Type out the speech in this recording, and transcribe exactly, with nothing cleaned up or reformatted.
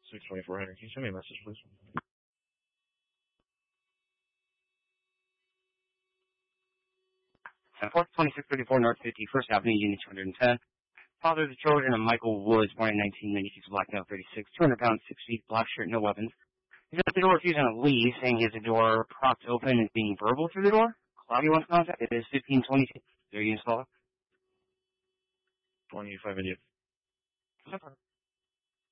six twenty-four hundred, can you send me a message, please? Fourth, twenty-six thirty-four North fifty-first Avenue, Unit two hundred ten. Father of the children of Michael Woods, born in nineteen ninety-six, black male, thirty-six, two hundred pounds, six feet, black shirt, no weapons. He's at the door refusing to leave, saying he has the door propped open and being verbal through the door. Claudia wants contact. It is fifteen twenty-two. Their unit's caller. twenty-five idiot. No problem.